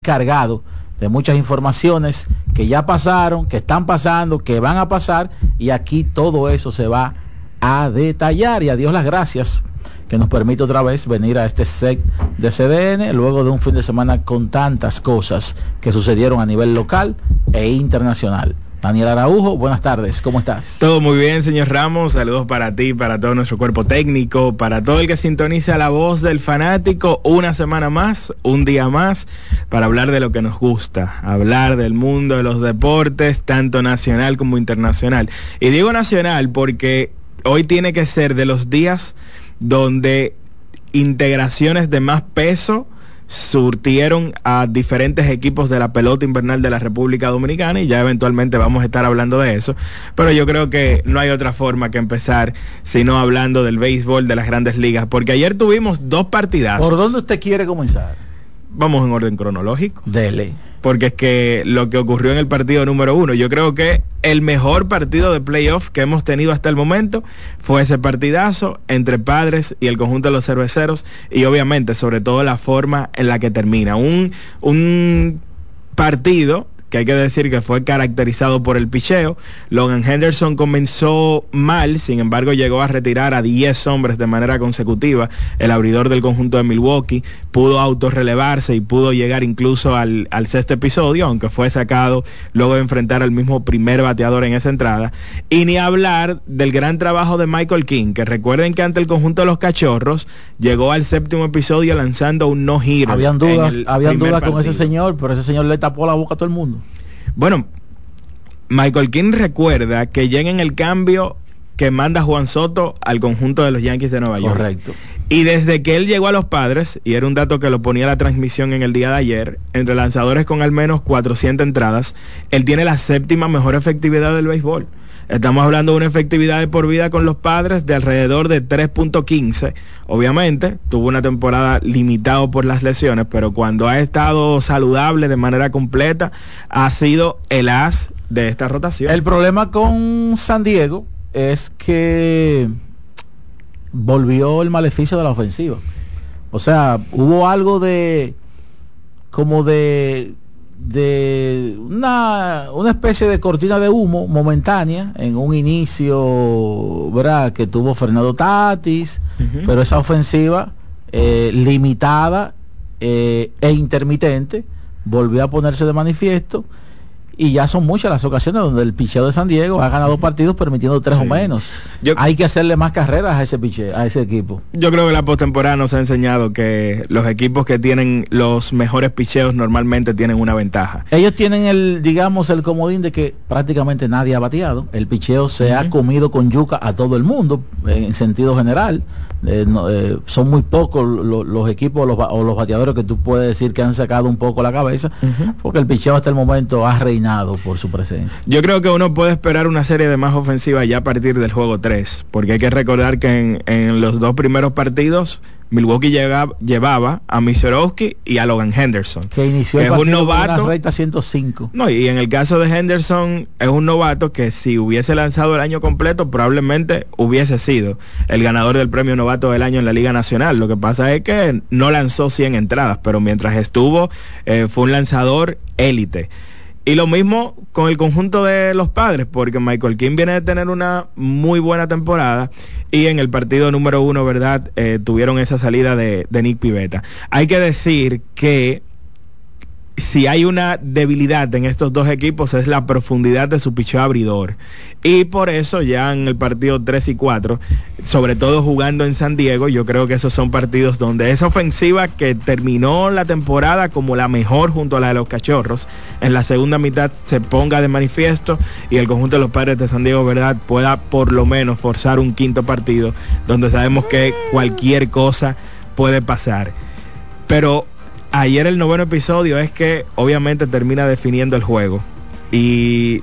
cargado de muchas informaciones que ya pasaron, que están pasando, que van a pasar, y aquí todo eso se va a detallar. Y a Dios las gracias que nos permite otra vez venir a este set de CDN luego de un fin de semana con tantas cosas que sucedieron a nivel local e internacional. Daniel Araujo, buenas tardes, ¿cómo estás? Todo muy bien, señor Ramos, saludos para ti, para todo nuestro cuerpo técnico, para todo el que sintoniza la voz del fanático, una semana más, un día más, para hablar de lo que nos gusta, hablar del mundo de los deportes, tanto nacional como internacional. Y digo nacional porque hoy tiene que ser de los días donde integraciones de más peso surtieron a diferentes equipos de la pelota invernal de la República Dominicana, y ya eventualmente vamos a estar hablando de eso, pero yo creo que no hay otra forma que empezar sino hablando del béisbol de las Grandes Ligas, porque ayer tuvimos dos partidazos. ¿Por dónde usted quiere comenzar? Vamos en orden cronológico. Dele. Porque es que lo que ocurrió en el partido número 1, yo creo que el mejor partido de playoff que hemos tenido hasta el momento fue ese partidazo entre Padres y el conjunto de los Cerveceros, y obviamente sobre todo la forma en la que termina. Un partido que hay que decir que fue caracterizado por el picheo. Logan Henderson comenzó mal, sin embargo llegó a retirar a 10 hombres de manera consecutiva. El abridor del conjunto de Milwaukee pudo autorrelevarse y pudo llegar incluso al sexto episodio, aunque fue sacado luego de enfrentar al mismo primer bateador en esa entrada. Y ni hablar del gran trabajo de Michael King, que recuerden que ante el conjunto de los Cachorros llegó al séptimo episodio lanzando un no-hitter. Habían dudas con ese señor, pero ese señor le tapó la boca a todo el mundo. Bueno, Michael King recuerda que llega en el cambio que manda Juan Soto al conjunto de los Yankees de Nueva York. Correcto. Y desde que él llegó a los Padres, y era un dato que lo ponía la transmisión en el día de ayer, entre lanzadores con al menos 400 entradas, él tiene la séptima mejor efectividad del béisbol. Estamos hablando de una efectividad de por vida con los Padres de alrededor de 3.15. Obviamente, tuvo una temporada limitada por las lesiones, pero cuando ha estado saludable de manera completa, ha sido el as de esta rotación. El problema con San Diego es que volvió el maleficio de la ofensiva. O sea, hubo algo de una especie de cortina de humo momentánea en un inicio, ¿verdad?, que tuvo Fernando Tatis, pero esa ofensiva limitada e intermitente volvió a ponerse de manifiesto, y ya son muchas las ocasiones donde el picheo de San Diego ha ganado partidos permitiendo 3 o menos. Hay que hacerle más carreras a ese picheo, a ese equipo. Yo creo que la postemporada nos ha enseñado que los equipos que tienen los mejores picheos normalmente tienen una ventaja. Ellos tienen el comodín de que prácticamente nadie ha bateado. El picheo se ha comido con yuca a todo el mundo, en sentido general. Son muy pocos los equipos o los bateadores que tú puedes decir que han sacado un poco la cabeza, porque el picheo hasta el momento ha reinado por su presencia. Yo creo que uno puede esperar una serie de más ofensivas ya a partir del juego 3, porque hay que recordar que en los dos primeros partidos Milwaukee llevaba a Misiorowski y a Logan Henderson, que inició el partido con una recta 105. No, y en el caso de Henderson es un novato que si hubiese lanzado el año completo probablemente hubiese sido el ganador del premio novato del año en la Liga Nacional. Lo que pasa es que no lanzó 100 entradas, pero mientras estuvo fue un lanzador élite. Y lo mismo con el conjunto de los Padres, porque Michael King viene de tener una muy buena temporada, y en el partido número 1, ¿verdad?, tuvieron esa salida de Nick Pivetta. Hay que decir que si hay una debilidad en estos dos equipos es la profundidad de su picheo abridor, y por eso ya en el partido 3 y 4, sobre todo jugando en San Diego, yo creo que esos son partidos donde esa ofensiva que terminó la temporada como la mejor junto a la de los Cachorros, en la segunda mitad se ponga de manifiesto y el conjunto de los Padres de San Diego, ¿verdad?, pueda por lo menos forzar un quinto partido donde sabemos que cualquier cosa puede pasar. Pero ayer el noveno episodio es que obviamente termina definiendo el juego, y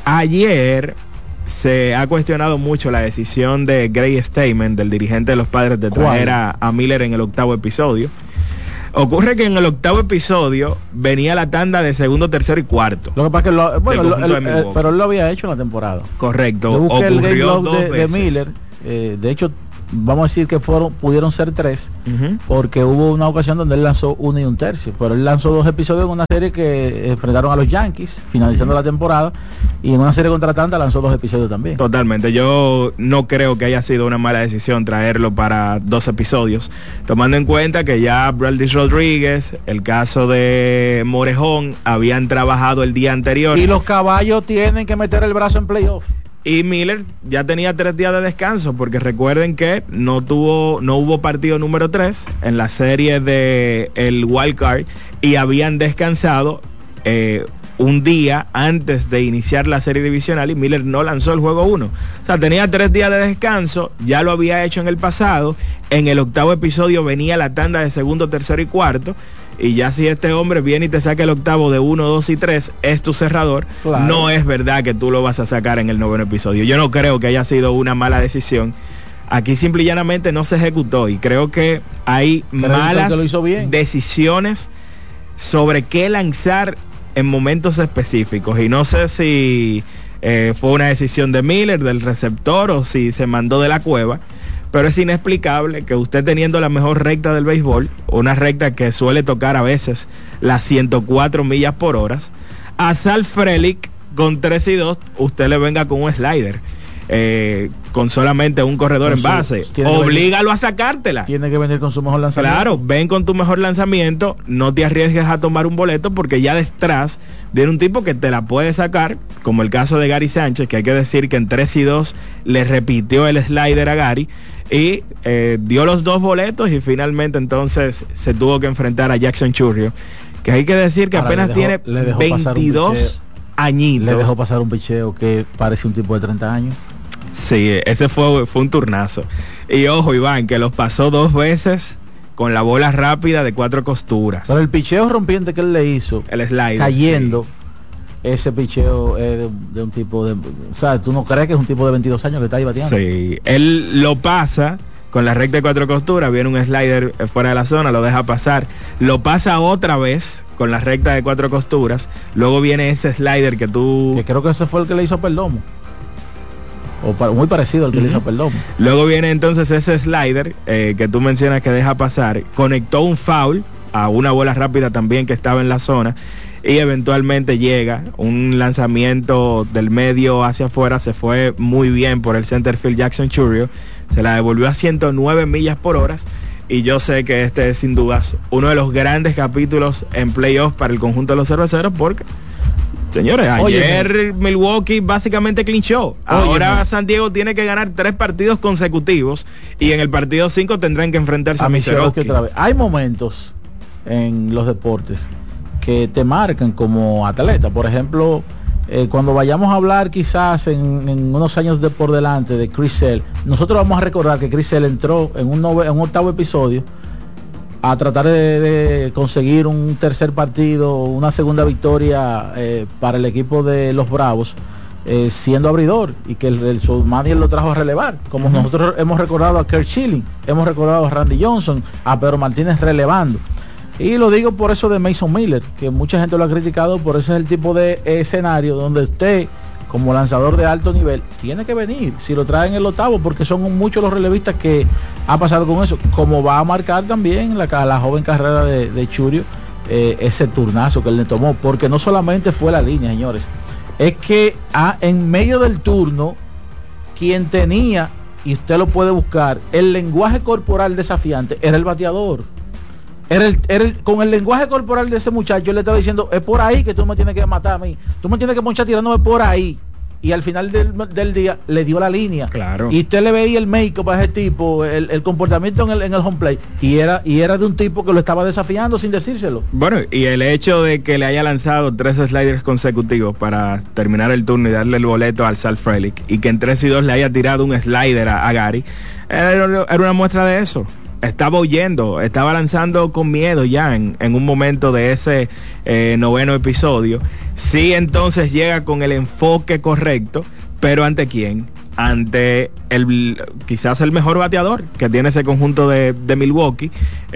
ayer se ha cuestionado mucho la decisión de Greg Stamen, del dirigente de los Padres, de traer a Miller en el octavo episodio. Ocurre que en el octavo episodio venía la tanda de segundo, tercero y cuarto. Lo que pasa es que pero él lo había hecho en la temporada. Correcto. Yo busqué ocurrió el dos veces. De Miller, de hecho vamos a decir que pudieron ser 3, porque hubo una ocasión donde él lanzó 1 1/3, pero él lanzó 2 episodios en una serie que enfrentaron a los Yankees, finalizando la temporada, y en una serie contra Atlanta lanzó 2 episodios también. Totalmente, yo no creo que haya sido una mala decisión traerlo para 2 episodios, tomando en cuenta que ya Bradley Rodríguez, el caso de Morejón, habían trabajado el día anterior. Y los caballos tienen que meter el brazo en playoff. Y Miller ya tenía 3 días de descanso, porque recuerden que no hubo partido número 3 en la serie de el Wild Card, y habían descansado un día antes de iniciar la serie divisional, y Miller no lanzó el juego 1. O sea, tenía 3 días de descanso, ya lo había hecho en el pasado. En el 8º episodio venía la tanda de segundo, tercero y cuarto. Y ya si este hombre viene y te saca el 8º de 1, 2 y 3, es tu cerrador. Claro. No es verdad que tú lo vas a sacar en el 9º episodio. Yo no creo que haya sido una mala decisión. Aquí simple y llanamente no se ejecutó, y creo que hay malas decisiones sobre qué lanzar en momentos específicos. Y no sé si fue una decisión de Miller, del receptor, o si se mandó de la cueva. Pero es inexplicable que usted, teniendo la mejor recta del béisbol, una recta que suele tocar a veces las 104 millas por hora, a Sal Frelick con 3-2, usted le venga con un slider, con solamente un corredor en base. Oblígalo a sacártela. Tiene que venir con su mejor lanzamiento. Claro, ven con tu mejor lanzamiento, no te arriesgues a tomar un boleto, porque ya detrás viene un tipo que te la puede sacar, como el caso de Gary Sánchez, que hay que decir que en 3-2 le repitió el slider a Gary, y dio los 2 boletos, y finalmente entonces se tuvo que enfrentar a Jackson Churrio, que hay que decir que apenas tiene 22 añitos. Le dejó pasar un picheo que parece un tipo de 30 años. Sí, ese fue un turnazo. Y ojo, Iván, que los pasó 2 veces con la bola rápida de 4 costuras. Pero el picheo rompiente que él le hizo, el slider, cayendo, sí. Ese picheo es de un tipo de... O sea, ¿tú no crees que es un tipo de 22 años que está ahí bateando? Sí, él lo pasa con la recta de 4 costuras, viene un slider fuera de la zona, lo deja pasar, lo pasa otra vez con la recta de 4 costuras, luego viene ese slider que creo que ese fue el que le hizo a Perdomo. Muy parecido al que le hizo a Perdomo. Luego viene entonces ese slider que tú mencionas que deja pasar, conectó un foul a una bola rápida también que estaba en la zona, y eventualmente llega un lanzamiento del medio hacia afuera, se fue muy bien por el center field Jackson Churrio, se la devolvió a 109 millas por hora, y yo sé que este es sin dudas uno de los grandes capítulos en playoffs para el conjunto de los cerveceros, porque, señores, ayer Milwaukee básicamente clinchó. Ahora San Diego tiene que ganar 3 partidos consecutivos, y en el partido 5 tendrán que enfrentarse a Miseroski. Hay momentos en los deportes que te marcan como atleta. Por ejemplo, cuando vayamos a hablar quizás en unos años por delante de Chris Sale, nosotros vamos a recordar que Chris Sale entró en un 8º episodio a tratar de conseguir un tercer partido, una segunda victoria para el equipo de los Bravos, siendo abridor, y que el manager lo trajo a relevar, como nosotros hemos recordado a Kurt Schilling, hemos recordado a Randy Johnson, a Pedro Martínez relevando. Y lo digo por eso de Mason Miller, que mucha gente lo ha criticado, por eso es el tipo de escenario donde usted, como lanzador de alto nivel, tiene que venir, si lo traen el 8º, porque son muchos los relevistas que ha pasado con eso, como va a marcar también la joven carrera de Churrio, ese turnazo que él le tomó, porque no solamente fue la línea, señores, es que en medio del turno, quien tenía, y usted lo puede buscar, el lenguaje corporal desafiante, era el bateador. Con el lenguaje corporal de ese muchacho, él le estaba diciendo, es por ahí que tú me tienes que matar a mí, tú me tienes que ponchar tirándome por ahí. Y al final del día le dio la línea. Claro. Y usted le veía el make-up para ese tipo, el comportamiento en el home plate, y era de un tipo que lo estaba desafiando sin decírselo. Bueno, y el hecho de que le haya lanzado 3 sliders consecutivos para terminar el turno y darle el boleto al Sal Frelick, y que en 3-2 le haya tirado un slider a Gary, era una muestra de eso. Estaba huyendo, estaba lanzando con miedo ya en un momento de ese 9º episodio. Sí, entonces llega con el enfoque correcto, pero ¿ante quién? Ante quizás el mejor bateador que tiene ese conjunto de Milwaukee.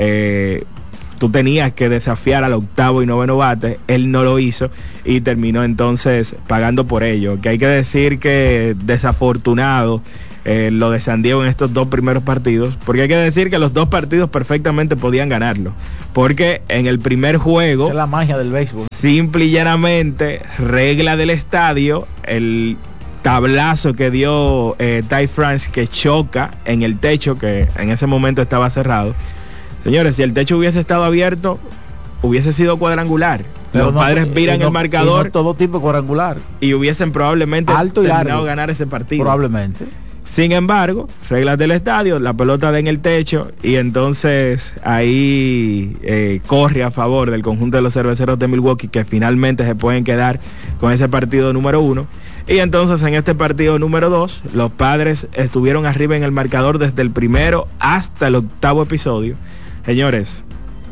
Tú tenías que desafiar al 8º y 9º bate, él no lo hizo y terminó entonces pagando por ello. Que hay que decir que desafortunado lo de San Diego en estos 2 primeros partidos, porque hay que decir que los 2 partidos perfectamente podían ganarlo, porque en el primer juego, esa es la magia del béisbol, simple y llanamente, regla del estadio, el tablazo que dio Ty France, que choca en el techo, que en ese momento estaba cerrado. Señores, si el techo hubiese estado abierto, hubiese sido cuadrangular. Pero los Padres viran el marcador, todo tipo cuadrangular, y hubiesen probablemente alto y terminado largo, ganar ese partido. Probablemente. Sin embargo, reglas del estadio, la pelota da en el techo, y entonces ahí corre a favor del conjunto de los Cerveceros de Milwaukee, que finalmente se pueden quedar con ese partido número 1. Y entonces en este partido número 2, los Padres estuvieron arriba en el marcador desde el primero hasta el 8º episodio. Señores,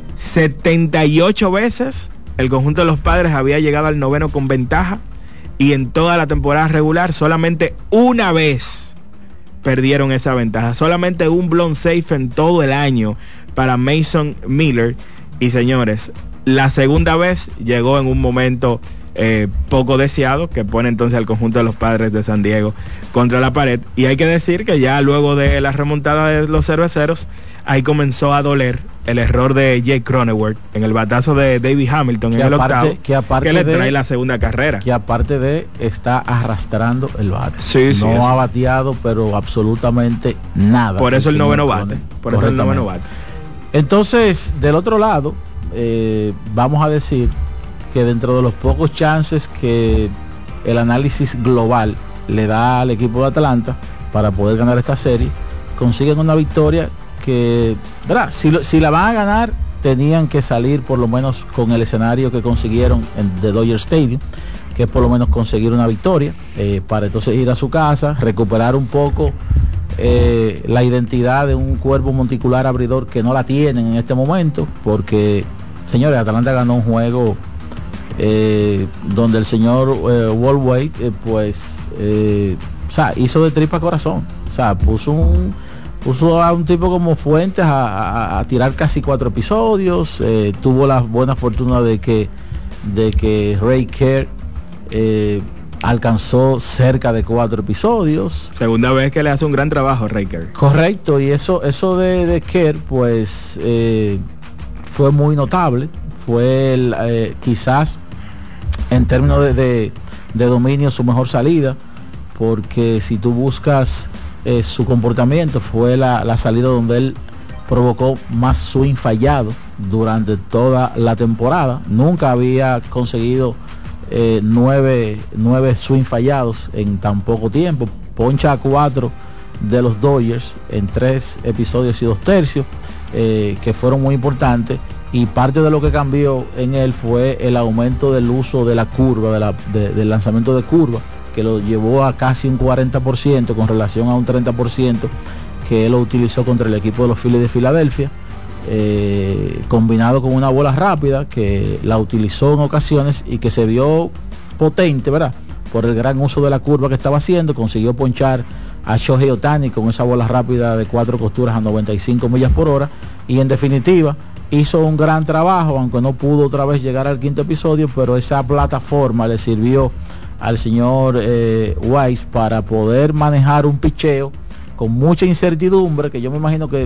78 veces el conjunto de los Padres había llegado al 9º con ventaja, y en toda la temporada regular solamente una vez perdieron esa ventaja. Solamente un blown safe en todo el año para Mason Miller. Y señores, la segunda vez llegó en un momento poco deseado, que pone entonces al conjunto de los Padres de San Diego contra la pared. Y hay que decir que ya luego de la remontada de los Cerveceros, ahí comenzó a doler el error de Jake Cronenworth en el batazo de David Hamilton en el octavo, que le trae la segunda carrera. Que aparte de, está arrastrando el bate. Sí, no ha bateado, pero absolutamente nada. Por eso el 9º bate. Por eso el 9º bate. Entonces, del otro lado, vamos a decir que dentro de los pocos chances que el análisis global le da al equipo de Atlanta para poder ganar esta serie, consiguen una victoria que, ¿verdad? Si la van a ganar, tenían que salir por lo menos con el escenario que consiguieron en The Dodger Stadium, que es por lo menos conseguir una victoria, para entonces ir a su casa, recuperar un poco la identidad de un cuerpo monticular abridor que no la tienen en este momento, porque, señores, Atlanta ganó un juego donde el señor Walt Weight hizo de tripa corazón, puso a un tipo como Fuentes a tirar casi 4 episodios, tuvo la buena fortuna de que Ray Kerr alcanzó cerca de 4 episodios. Segunda vez que le hace un gran trabajo Ray Kerr. Correcto, y eso de Kerr pues fue muy notable. Fue quizás en términos de dominio su mejor salida, porque si tú buscas su comportamiento, fue la salida donde él provocó más swing fallado durante toda la temporada. Nunca había conseguido 9 swing fallados en tan poco tiempo. Poncha a 4 de los Dodgers en 3 episodios y 2/3, que fueron muy importantes. Y parte de lo que cambió en él fue el aumento del uso de la curva, del lanzamiento de curva, que lo llevó a casi un 40% con relación a un 30% que él lo utilizó contra el equipo de los Phillies de Filadelfia, combinado con una bola rápida que la utilizó en ocasiones y que se vio potente, ¿verdad? Por el gran uso de la curva que estaba haciendo. Consiguió ponchar a Shohei Ohtani con esa bola rápida de 4 costuras a 95 millas por hora, y en definitiva hizo un gran trabajo, aunque no pudo otra vez llegar al 5º episodio, pero esa plataforma le sirvió al señor Weiss para poder manejar un picheo con mucha incertidumbre, que yo me imagino que,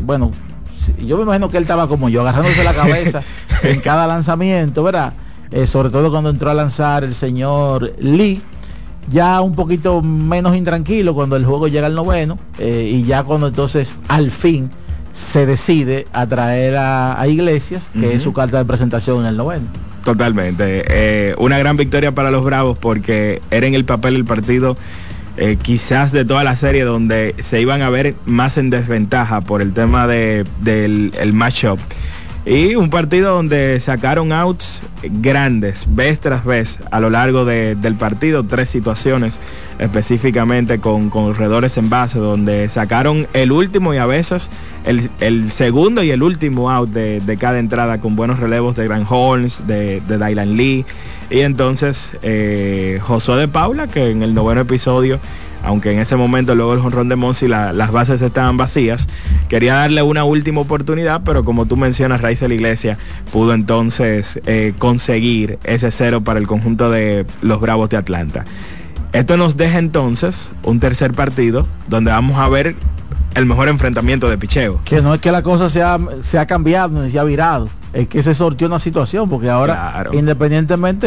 él estaba como yo, agarrándose la cabeza en cada lanzamiento, ¿verdad? Sobre todo cuando entró a lanzar el señor Lee, ya un poquito menos intranquilo cuando el juego llega al 9º, y ya cuando entonces al fin se decide a traer a Iglesias, que es su carta de presentación en el 9º. Totalmente, una gran victoria para los Bravos, porque era en el papel el partido quizás de toda la serie donde se iban a ver más en desventaja por el tema del matchup, y un partido donde sacaron outs grandes vez tras vez a lo largo del partido. 3 situaciones específicamente con corredores en base, donde sacaron el último y a veces el segundo y el último out de cada entrada, con buenos relevos de Grant Holmes, de Dylan Lee, y entonces Josué de Paula, que en el 9º episodio, aunque en ese momento luego el jonrón de Monsi las bases estaban vacías, quería darle una última oportunidad, pero como tú mencionas, Raízel Iglesias pudo entonces conseguir ese 0 para el conjunto de los Bravos de Atlanta. Esto nos deja entonces un tercer partido donde vamos a ver el mejor enfrentamiento de picheo. Que no es que la cosa se ha cambiado, ni se ha virado, es que se sortió una situación, porque ahora, claro, independientemente